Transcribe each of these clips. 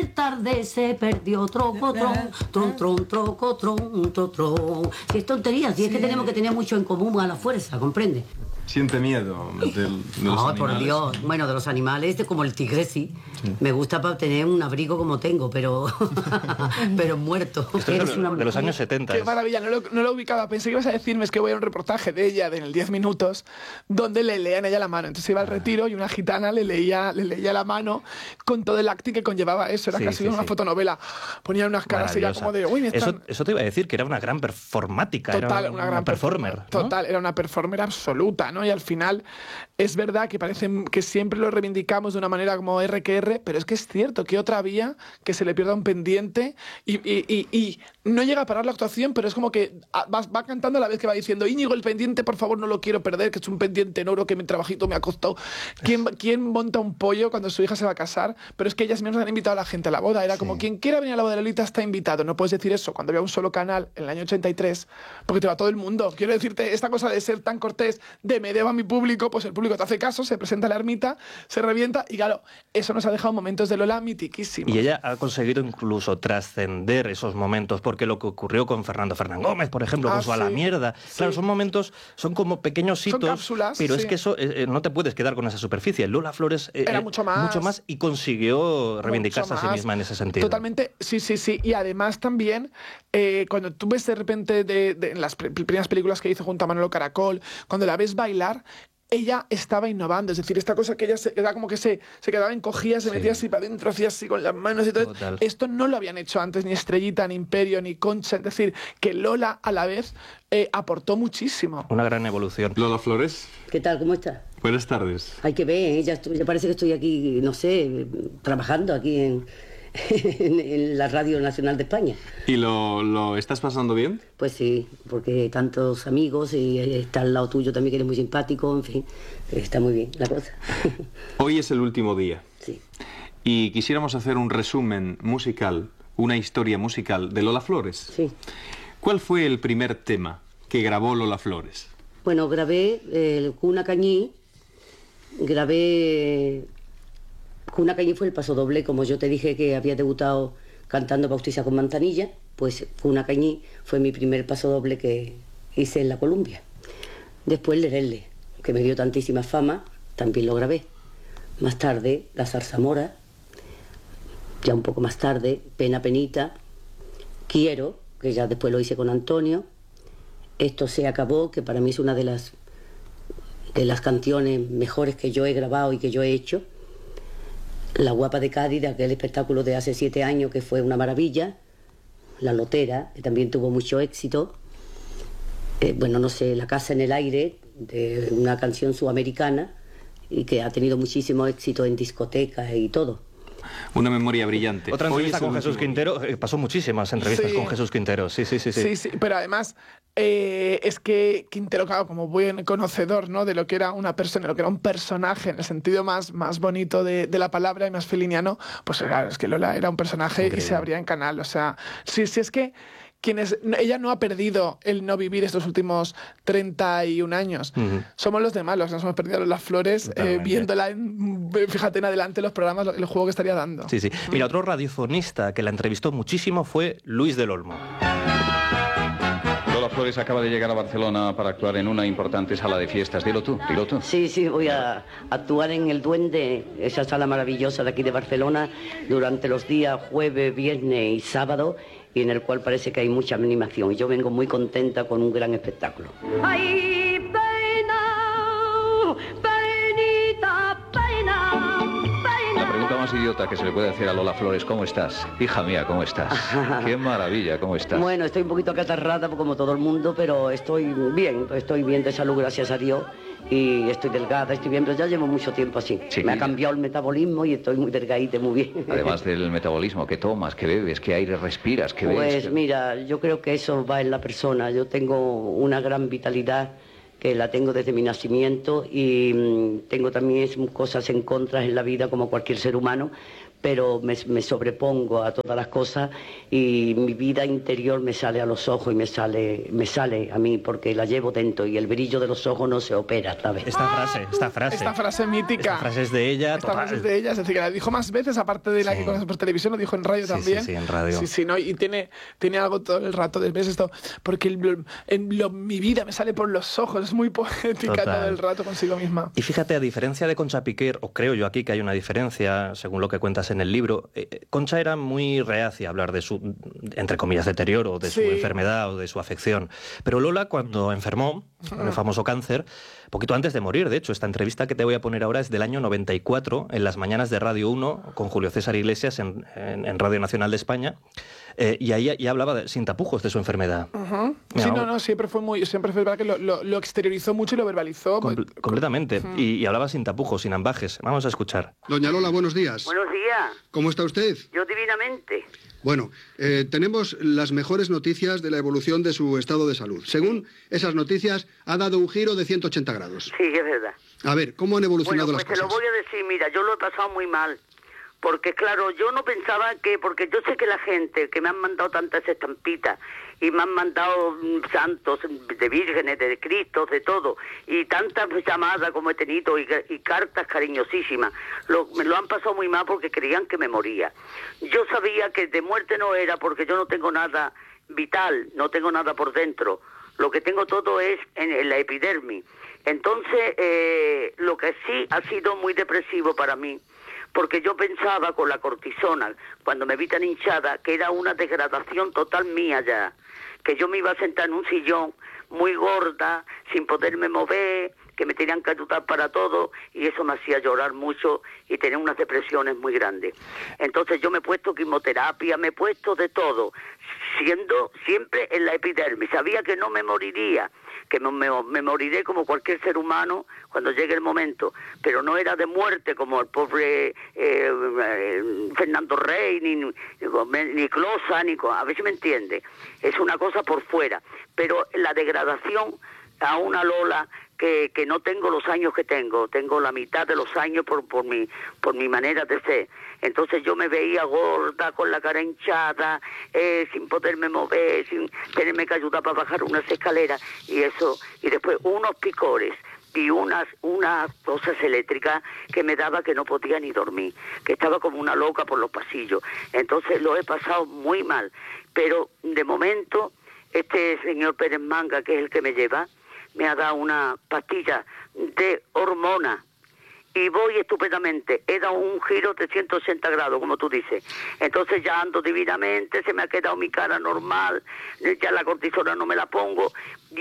ver tarde se perdió trocotron, tron, tron, trocotron, tron. Si es tontería, si es que tenemos que tener mucho en común a la fuerza, ¿comprende? ¿Siente miedo de los animales? Por Dios. Bueno, de los animales, como el tigre, sí. Me gusta para tener un abrigo como tengo, pero pero muerto. Esto es de los años 70. Qué maravilla, no lo ubicaba. Pensé que ibas a decirme, es que voy a un reportaje de ella, en el 10 minutos, donde le leían a ella la mano. Entonces iba al retiro y una gitana le leía la mano con todo el acting que conllevaba eso. Era casi una fotonovela. Ponían unas caras y ya como de... Uy, eso te iba a decir, que era una gran performática. Total, era una gran performer. ¿No? Total, era una performer absoluta, ¿no? Y al final es verdad que parece que siempre lo reivindicamos de una manera como R que R, pero es que es cierto que otra vía que se le pierda un pendiente y no llega a parar la actuación, pero es como que va cantando a la vez que va diciendo: Íñigo, el pendiente, por favor, no lo quiero perder, que es un pendiente en oro que mi trabajito me ha costado. ¿Quién monta un pollo cuando su hija se va a casar? Pero es que ellas mismas han invitado a la gente a la boda. Era como, quien quiera venir a la boda de Lolita está invitado. No puedes decir eso cuando había un solo canal en el año 83, porque te va todo el mundo. Quiero decirte, esta cosa de ser tan cortés, de me debo a mi público, pues el público te hace caso, se presenta a la ermita, se revienta, y claro, eso nos ha dejado momentos de Lola mitiquísimos. Y ella ha conseguido incluso trascender esos momentos, porque lo que ocurrió con Fernando Fernán Gómez, por ejemplo, con su A la mierda, claro, son momentos, son como pequeños hitos, son cápsulas, pero es que eso no te puedes quedar con esa superficie. Lola Flores era mucho más y consiguió reivindicarse a sí misma en ese sentido. Totalmente, sí. Y además también, cuando tú ves de repente en las primeras películas que hizo junto a Manolo Caracol, cuando la ves bailar, ella estaba innovando, es decir, esta cosa que ella era como que se quedaba encogida, se metía así para adentro, hacía así con las manos y todo. Total. Esto no lo habían hecho antes ni Estrellita, ni Imperio, ni Concha, es decir, que Lola a la vez aportó muchísimo. Una gran evolución. Lola Flores. ¿Qué tal? ¿Cómo estás? Buenas tardes. Hay que ver, ya parece que estoy aquí, no sé, trabajando aquí en la Radio Nacional de España. ¿Y lo estás pasando bien? Pues sí, porque tantos amigos y está al lado tuyo también, que eres muy simpático, en fin, está muy bien la cosa. Hoy es el último día. Sí. Y quisiéramos hacer un resumen musical, una historia musical de Lola Flores. Sí. ¿Cuál fue el primer tema que grabó Lola Flores? Bueno, grabé Cuna Cañí, Cuna Cañí fue el pasodoble, como yo te dije que había debutado cantando Bautista con Manzanilla, pues Cuna Cañí fue mi primer pasodoble que hice en la Columbia. Después Lerele, que me dio tantísima fama, también lo grabé. Más tarde, La Zarzamora, ya un poco más tarde, Pena Penita, Quiero, que ya después lo hice con Antonio, Esto se acabó, que para mí es una de las canciones mejores que yo he grabado y que yo he hecho. La Guapa de Cádiz, de aquel espectáculo de hace 7 años que fue una maravilla. La Lotera, que también tuvo mucho éxito. Bueno, no sé, La Casa en el Aire, de una canción sudamericana y que ha tenido muchísimo éxito en discotecas y todo. Una memoria brillante. Otra entrevista con Jesús Quintero, pasó muchísimas entrevistas con Jesús Quintero, sí. Sí, pero además es que Quintero, claro, como buen conocedor, ¿no?, de lo que era una persona, lo que era un personaje en el sentido más bonito de la palabra y más feliniano, pues claro, es que Lola era un personaje increíble. Y se abría en canal, o sea, sí, es que ella no ha perdido el no vivir estos últimos 31 años. Somos los demás los que nos hemos perdido las Flores viéndola, fíjate en adelante los programas, el juego que estaría dando. Sí. Mira, otro radiofonista que la entrevistó muchísimo fue Luis del Olmo. Lola Flores acaba de llegar a Barcelona para actuar en una importante sala de fiestas. Dilo tú. Sí, voy a actuar en El Duende, esa sala maravillosa de aquí de Barcelona, durante los días jueves, viernes y sábado, y en el cual parece que hay mucha animación. Y yo vengo muy contenta con un gran espectáculo. ¡Ay, pena, penita, pena! La pregunta más idiota que se le puede hacer a Lola Flores: ¿cómo estás? Hija mía, ¿cómo estás? ¡Qué maravilla! ¿Cómo estás? Bueno, estoy un poquito acatarrada como todo el mundo, pero estoy bien de salud, gracias a Dios. Y estoy delgada, estoy bien, pero ya llevo mucho tiempo así. Sí. Me ha cambiado el metabolismo y estoy muy delgadita, muy bien. Además del metabolismo, ¿qué tomas, qué bebes, qué aire respiras, qué ves? Pues mira, yo creo que eso va en la persona. Yo tengo una gran vitalidad, que la tengo desde mi nacimiento, y tengo también cosas en contra en la vida como cualquier ser humano, pero me sobrepongo a todas las cosas y mi vida interior me sale a los ojos y me sale a mí porque la llevo dentro y el brillo de los ojos no se opera, ¿sabes? Esta frase mítica. Esta frase es de ella. Esta frase es de ella, es decir, que la dijo más veces, aparte de la que conoces por televisión, lo dijo en radio también. Sí, en radio. Sí, ¿no? Y tiene algo todo el rato, ¿ves esto? Porque mi vida me sale por los ojos, es muy poética todo el rato consigo misma. Y fíjate, a diferencia de Concha Piquer, o creo yo aquí que hay una diferencia, según lo que cuentas en el libro, Concha era muy reacia a hablar de su, entre comillas, deterioro, de su enfermedad o de su afección. Pero Lola, cuando enfermó, con el famoso cáncer, poquito antes de morir, de hecho, esta entrevista que te voy a poner ahora es del año 94, en las mañanas de Radio 1, con Julio César Iglesias en Radio Nacional de España, y ahí ya hablaba sin tapujos de su enfermedad. Sí, siempre fue verdad que lo exteriorizó mucho y lo verbalizó. Completamente, y hablaba sin tapujos, sin ambajes. Vamos a escuchar. Doña Lola, buenos días. Buenos días. ¿Cómo está usted? Yo divinamente. Bueno, tenemos las mejores noticias de la evolución de su estado de salud. Según esas noticias, ha dado un giro de 180 grados. Sí, es verdad. A ver, ¿cómo han evolucionado las cosas? Te lo voy a decir, mira, yo lo he pasado muy mal. Porque, claro, yo no pensaba porque yo sé que la gente que me han mandado tantas estampitas y me han mandado santos de vírgenes, de Cristos, de todo, y tantas llamadas como he tenido y cartas cariñosísimas, me lo han pasado muy mal porque creían que me moría. Yo sabía que de muerte no era porque yo no tengo nada vital, no tengo nada por dentro. Lo que tengo todo es en la epidermis. Entonces, lo que sí ha sido muy depresivo para mí, porque yo pensaba con la cortisona, cuando me vi tan hinchada, que era una degradación total mía ya, que yo me iba a sentar en un sillón muy gorda, sin poderme mover, que me tenían que ayudar para todo, y eso me hacía llorar mucho y tener unas depresiones muy grandes. Entonces yo me he puesto quimioterapia, me he puesto de todo, siendo siempre en la epidermis. Sabía que no me moriría, que me moriré como cualquier ser humano cuando llegue el momento, pero no era de muerte como el pobre Fernando Rey, ni Closa, a ver si me entiende. Es una cosa por fuera, pero la degradación a una Lola que no tengo los años que tengo la mitad de los años por mi manera de ser. Entonces yo me veía gorda, con la cara hinchada, sin poderme mover, sin tenerme que ayudar para bajar unas escaleras y eso, y después unos picores y unas cosas eléctricas que me daba que no podía ni dormir, que estaba como una loca por los pasillos. Entonces lo he pasado muy mal, pero de momento este señor Pérez Manga, que es el que me lleva, me ha dado una pastilla de hormona y voy estupendamente. He dado un giro de 180 grados, como tú dices. Entonces ya ando divinamente, se me ha quedado mi cara normal, ya la cortisona no me la pongo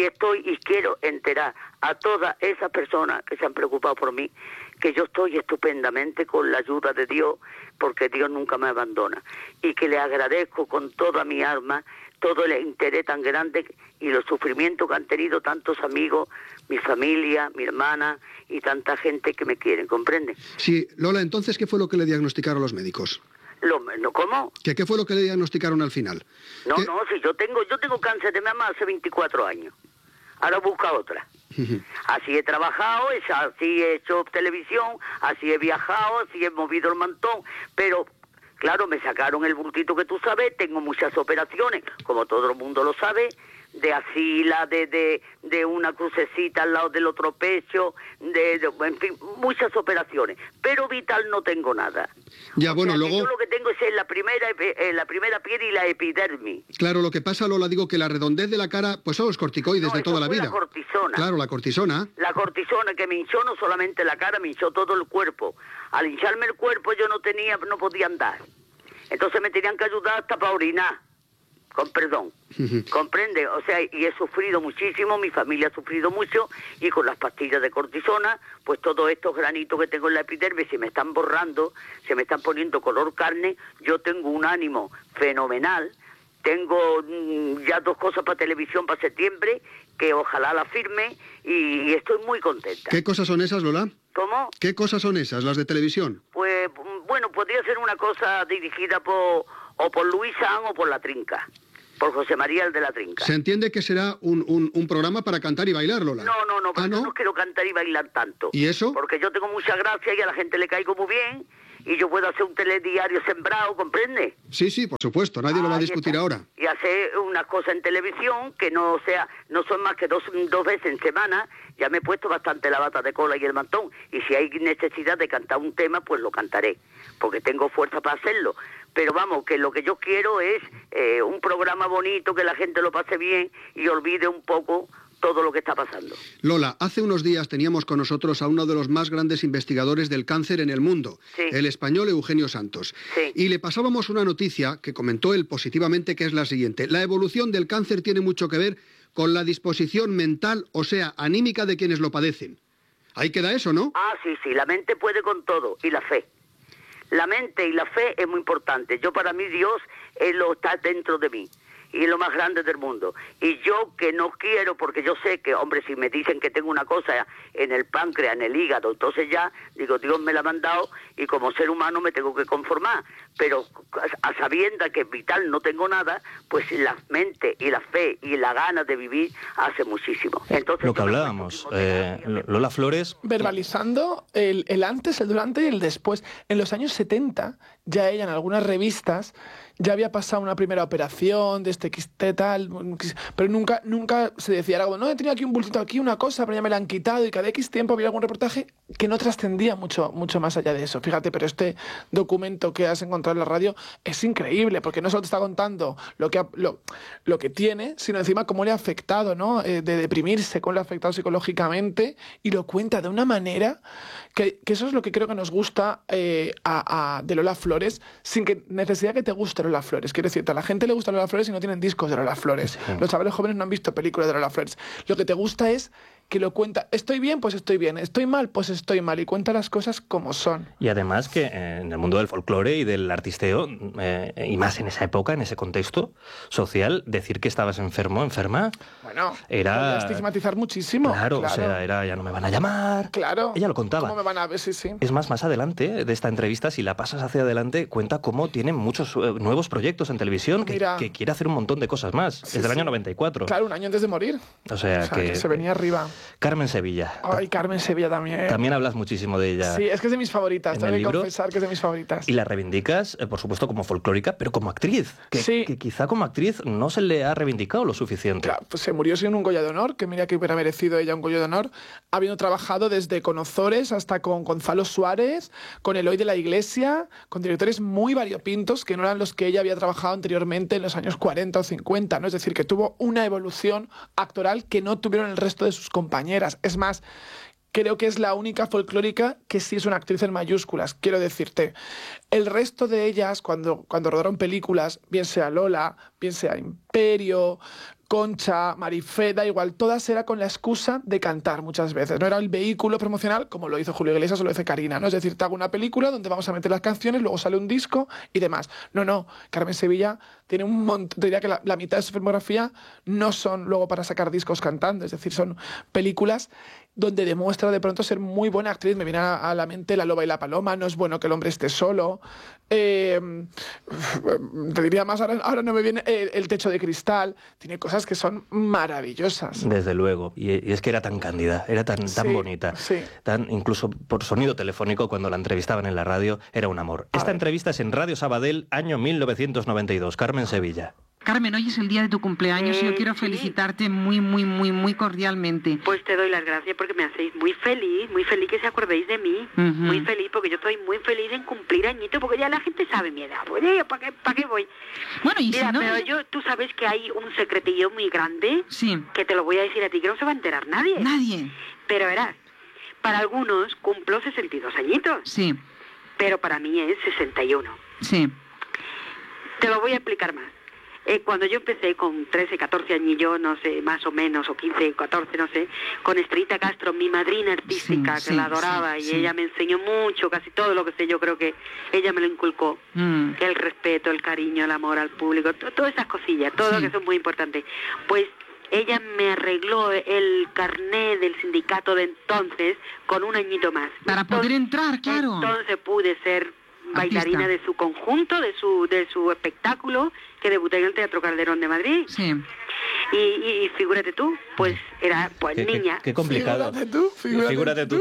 y quiero enterar a todas esas personas que se han preocupado por mí, que yo estoy estupendamente con la ayuda de Dios, porque Dios nunca me abandona, y que le agradezco con toda mi alma todo el interés tan grande y los sufrimientos que han tenido tantos amigos, mi familia, mi hermana y tanta gente que me quieren, ¿comprende? Sí, Lola, entonces, ¿qué fue lo que le diagnosticaron los médicos? ¿Cómo? ¿Qué fue lo que le diagnosticaron al final? Si yo tengo cáncer de mama hace 24 años. Ahora busca otra. Así he trabajado, así he hecho televisión, así he viajado, así he movido el mantón, pero claro, me sacaron el bultito que tú sabes, tengo muchas operaciones, como todo el mundo lo sabe, de asila, de una crucecita al lado del otro pecho, en fin, muchas operaciones, pero vital no tengo nada. Ya, bueno, luego... Yo lo que tengo es la primera piel y la epidermis. Claro, lo que pasa, Lola, digo que la redondez de la cara, pues son los corticoides de toda la vida. La cortisona. Claro, la cortisona. La cortisona que me hinchó no solamente la cara, me hinchó todo el cuerpo. Al hincharme el cuerpo yo no podía andar. Entonces me tenían que ayudar hasta para orinar. Con perdón, ¿comprende? O sea, y he sufrido muchísimo, mi familia ha sufrido mucho, y con las pastillas de cortisona, pues todos estos granitos que tengo en la epidermis se me están borrando, se me están poniendo color carne. Yo tengo un ánimo fenomenal, tengo ya 2 cosas para televisión para septiembre, que ojalá la firme, y estoy muy contenta. ¿Qué cosas son esas, Lola? ¿Cómo? ¿Qué cosas son esas, las de televisión? Pues, bueno, podría ser una cosa dirigida por Luis San o por La Trinca. Por José María el de La Trinca. ¿Se entiende que será un programa para cantar y bailar, Lola? No, porque yo no quiero cantar y bailar tanto. ¿Y eso? Porque yo tengo mucha gracia y a la gente le caigo muy bien, y yo puedo hacer un telediario sembrado, ¿comprende? Sí, por supuesto, nadie lo va a discutir ahora. Y hacer una cosa en televisión que no son más que dos veces en semana. Ya me he puesto bastante la bata de cola y el mantón, y si hay necesidad de cantar un tema, pues lo cantaré, porque tengo fuerza para hacerlo. Pero vamos, que lo que yo quiero es un programa bonito, que la gente lo pase bien y olvide un poco todo lo que está pasando. Lola, hace unos días teníamos con nosotros a uno de los más grandes investigadores del cáncer en el mundo, el español Eugenio Santos. Y le pasábamos una noticia que comentó él positivamente, que es la siguiente: la evolución del cáncer tiene mucho que ver con la disposición mental, o sea, anímica de quienes lo padecen. Ahí queda eso, ¿no? Sí, la mente puede con todo, y la fe. La mente y la fe es muy importante. Para mí Dios lo está dentro de mí, y es lo más grande del mundo. Y yo que no quiero, porque yo sé que, hombre, si me dicen que tengo una cosa en el páncreas, en el hígado, entonces ya digo, Dios me la ha mandado y como ser humano me tengo que conformar. Pero a sabienda que vital no tengo nada, pues la mente y la fe y la gana de vivir hace muchísimo. Entonces, lo que hablábamos, Lola Flores... Verbalizando el antes, el durante y el después. En los años 70, ya ella en algunas revistas ya había pasado una primera operación de este quiste tal, pero nunca se decía, era como, no, he tenido aquí un bultito, aquí una cosa, pero ya me la han quitado, y cada X tiempo había algún reportaje que no trascendía mucho más allá de eso. Fíjate, pero este documento que has encontrado en la radio es increíble, porque no solo te está contando lo que tiene, sino encima cómo le ha afectado, ¿no? De deprimirse, cómo le ha afectado psicológicamente, y lo cuenta de una manera que eso es lo que creo que nos gusta de Lola Flores, sin que necesidad que te guste Lola Flores. Quiero decirte, a la gente le gusta Lola Flores y no tienen discos de Lola Flores. Sí. Los chavales jóvenes no han visto películas de Lola Flores. Lo que te gusta es que lo cuenta, estoy bien, pues estoy bien, estoy mal, pues estoy mal, y cuenta las cosas como son. Y además que en el mundo del folclore y del artisteo, y más en esa época, en ese contexto social, decir que estabas enferma, bueno, era estigmatizar muchísimo. Claro, o sea, era ya no me van a llamar. Claro. Ella lo contaba. ¿Cómo me van a ver? Sí. Es más adelante de esta entrevista, si la pasas hacia adelante, cuenta cómo tiene muchos nuevos proyectos en televisión, que quiere hacer un montón de cosas más. Sí, es del año 94. Claro, un año antes de morir. O sea que se venía arriba. Carmen Sevilla. Ay, Carmen Sevilla también. También hablas muchísimo de ella. Sí, es que es de mis favoritas, tengo que confesar que es de mis favoritas. Y la reivindicas, por supuesto, como folclórica, pero como actriz. Que quizá como actriz no se le ha reivindicado lo suficiente. Claro, pues se murió sin un Goya de Honor, que mira que hubiera merecido ella un Goya de Honor, habiendo trabajado desde con Ozores hasta con Gonzalo Suárez, con Eloy de la Iglesia, con directores muy variopintos, que no eran los que ella había trabajado anteriormente en los años 40 o 50, ¿no? Es decir, que tuvo una evolución actoral que no tuvieron el resto de sus compañeras. Es más, creo que es la única folclórica que sí es una actriz en mayúsculas. Quiero decirte, el resto de ellas, cuando rodaron películas, bien sea Lola, bien sea Imperio, Concha, Marifé, da igual, todas era con la excusa de cantar muchas veces. No era el vehículo promocional como lo hizo Julio Iglesias o lo hizo Karina, ¿no? Es decir, te hago una película donde vamos a meter las canciones, luego sale un disco y demás. No, Carmen Sevilla tiene un montón, te diría que la mitad de su filmografía no son luego para sacar discos cantando, es decir, son películas donde demuestra de pronto ser muy buena actriz. Me viene a la mente La loba y la paloma, No es bueno que el hombre esté solo, te diría más, ahora no me viene, El techo de cristal, tiene cosas que son maravillosas. Desde luego, y es que era tan cándida, era tan bonita, tan, incluso por sonido telefónico cuando la entrevistaban en la radio, era un amor. Esta entrevista es en Radio Sabadell, año 1992. Carmen Sevilla. Carmen, hoy es el día de tu cumpleaños y yo quiero felicitarte muy cordialmente. Pues te doy las gracias porque me hacéis muy feliz que se acordéis de mí. Muy feliz, porque yo estoy muy feliz en cumplir añitos, porque ya la gente sabe mi edad. Pues yo, ¿para qué voy? Bueno, y mira, si no... pero tú sabes que hay un secretillo muy grande, sí, que te lo voy a decir a ti, que no se va a enterar nadie. Nadie. Pero verás, para algunos cumplo 62 añitos. Sí. Pero para mí es 61. Sí. Te lo voy a explicar más. Cuando yo empecé con 13, 14 añillos, no sé, más o menos, o 15, 14, no sé, con Estrellita Castro, mi madrina artística, que la adoraba, y ella me enseñó mucho, casi todo lo que sé, yo creo que ella me lo inculcó. El respeto, el cariño, el amor al público, todas esas cosillas, todo lo que son muy importantes. Pues ella me arregló el carné del sindicato de entonces con un añito más. Para poder entrar, claro. Entonces pude ser bailarina de su conjunto, de su espectáculo, que debuté en el Teatro Calderón de Madrid. Sí. Y figúrate tú, pues era niña. Qué complicado. Figúrate tú.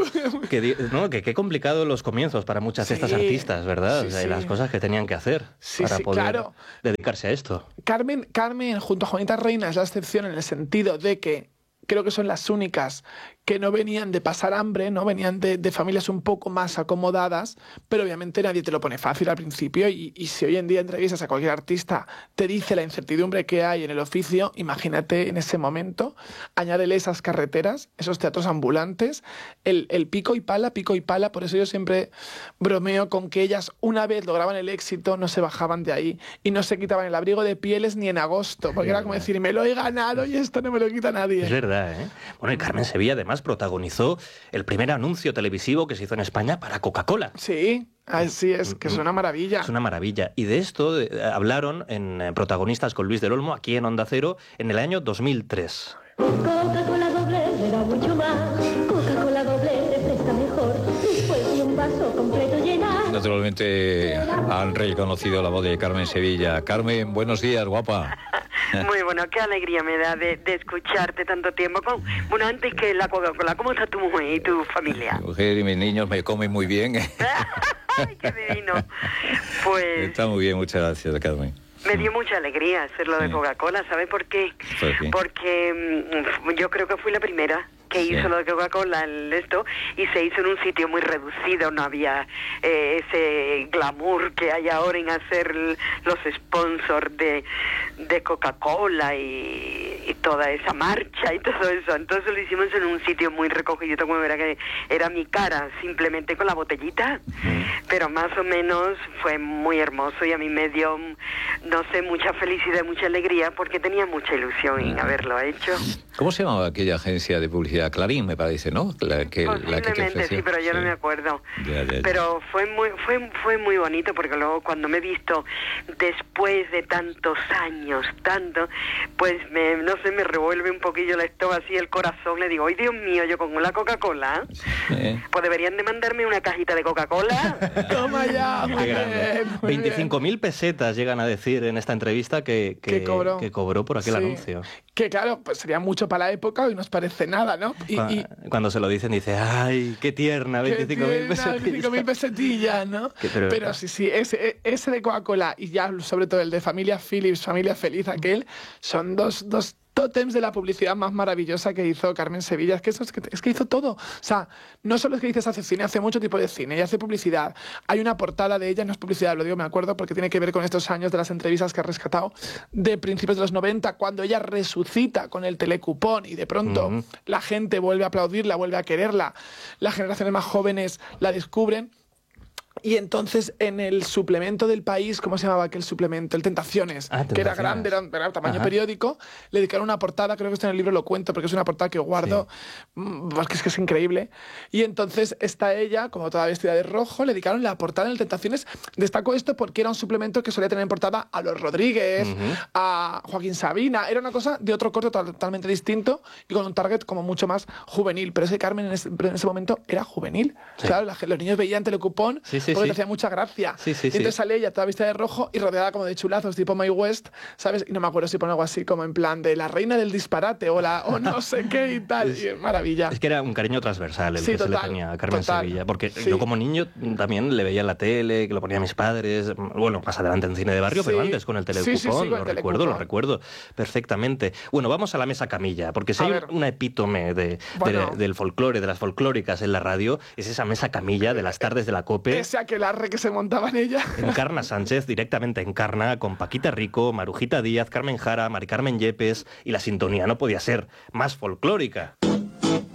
Qué complicado los comienzos para muchas de estas artistas, ¿verdad? Sí, o sea, las cosas que tenían que hacer para poder dedicarse a esto. Carmen, junto a Juanita Reina, es la excepción en el sentido de que creo que son las únicas que no venían de pasar hambre, no venían de familias un poco más acomodadas, pero obviamente nadie te lo pone fácil al principio y si hoy en día entrevistas a cualquier artista te dice la incertidumbre que hay en el oficio, imagínate en ese momento, añádele esas carreteras, esos teatros ambulantes, el pico y pala, por eso yo siempre bromeo con que ellas una vez lograban el éxito, no se bajaban de ahí y no se quitaban el abrigo de pieles ni en agosto, porque era como decir, me lo he ganado y esto no me lo quita nadie. Es verdad, ¿eh? Bueno, y Carmen Sevilla además protagonizó el primer anuncio televisivo que se hizo en España para Coca-Cola. Sí, así es, que es una maravilla. Es una maravilla. Y de esto hablaron en Protagonistas con Luis del Olmo, aquí en Onda Cero, en el año 2003. Coca-Cola doble me da mucho más, Coca-Cola doble refresca mejor, después de un vaso completo llenar. Naturalmente han reconocido la voz de Carmen Sevilla. Carmen, buenos días, guapa. Muy bueno, qué alegría me da de escucharte tanto tiempo. Bueno, antes que la Coca-Cola, ¿cómo está tu mujer y tu familia? Mi mujer y mis niños me comen muy bien. ¡Ay, qué divino! Pues... Está muy bien, muchas gracias, Carmen. Me dio mucha alegría hacerlo de Coca-Cola, ¿sabes por qué? Porque yo creo que fui la primera que hizo lo de Coca-Cola y se hizo en un sitio muy reducido, no había ese glamour que hay ahora en hacer los sponsors de Coca-Cola y toda esa marcha y todo eso. Entonces lo hicimos en un sitio muy recogido, como era que era mi cara, simplemente con la botellita, pero más o menos fue muy hermoso y a mí me dio, no sé, mucha felicidad, mucha alegría, porque tenía mucha ilusión en haberlo hecho. ¿Cómo se llamaba aquella agencia de publicidad? Clarín, me parece, ¿no? Posiblemente, sí, pero yo no me acuerdo. Ya. Pero fue muy bonito, porque luego cuando me he visto después de tantos años, pues no sé, me revuelve un poquillo la estómago, así el corazón, le digo, ¡ay, Dios mío, yo con la Coca-Cola! Pues deberían de mandarme una cajita de Coca-Cola. ¡Toma ya! Muy bien, 25.000 pesetas llegan a decir en esta entrevista que cobró por aquel anuncio. Que claro, pues sería mucho para la época y nos parece nada, ¿no? Cuando se lo dicen dice, ¡ay, qué tierna! 25.000 pesetillas. 25.000 pesetillas, ¿no? Pero sí, ese de Coca-Cola y ya sobre todo el de Familia Philips, Familia Feliz, aquel, son dos tótems de la publicidad más maravillosa que hizo Carmen Sevilla. Es que hizo todo. O sea, no solo es que hace cine, hace mucho tipo de cine y hace publicidad. Hay una portada de ella, no es publicidad, lo digo, me acuerdo, porque tiene que ver con estos años de las entrevistas que ha rescatado de principios de los 90, cuando ella resucita con el telecupón y de pronto la gente vuelve a aplaudirla, vuelve a quererla, las generaciones más jóvenes la descubren. Y entonces en el suplemento del País, ¿cómo se llamaba aquel suplemento? El Tentaciones, que era grande, era tamaño periódico, le dedicaron una portada, creo que esto en el libro lo cuento, porque es una portada que guardo, porque es que es increíble. Y entonces está ella, como toda vestida de rojo, le dedicaron la portada en el Tentaciones. Destaco esto porque era un suplemento que solía tener en portada a los Rodríguez, a Joaquín Sabina, era una cosa de otro corte totalmente distinto y con un target como mucho más juvenil. Pero ese Carmen en ese momento era juvenil. Claro, los niños veían Telecupón, porque te hacía mucha gracia. Y entonces sale ella toda vestida de rojo y rodeada como de chulazos tipo Mae West, ¿sabes? Y no me acuerdo si pone algo así como en plan de la reina del disparate o no sé qué y tal. Y maravilla. Es que era un cariño transversal el que se le tenía a Carmen Sevilla. Porque yo como niño también le veía en la tele, que lo ponían mis padres, bueno, más adelante en cine de barrio, pero antes con el Telecupón, lo recuerdo perfectamente. Bueno, vamos a la mesa camilla, porque si hay una epítome del folclore, de las folclóricas en la radio, es esa mesa camilla de las tardes de la COPE. Ese aquelarre que se montaba en ella. Encarna Sánchez, directamente Encarna, con Paquita Rico, Marujita Díaz, Carmen Jara, Mari Carmen Yepes, y la sintonía no podía ser más folclórica.